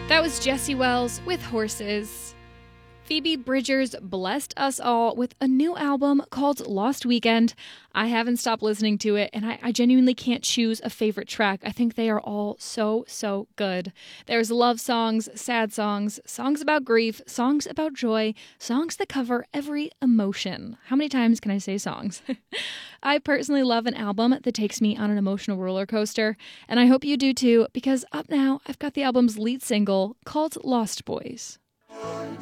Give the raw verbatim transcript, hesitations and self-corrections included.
That was Jesse Wells with Horses. Phoebe Bridgers blessed us all with a new album called Lost Weekend. I haven't stopped listening to it, and I, I genuinely can't choose a favorite track. I think they are all so, so good. There's love songs, sad songs, songs about grief, songs about joy, songs that cover every emotion. How many times can I say songs? I personally love an album that takes me on an emotional roller coaster, and I hope you do too, because up now I've got the album's lead single called Lost Boys.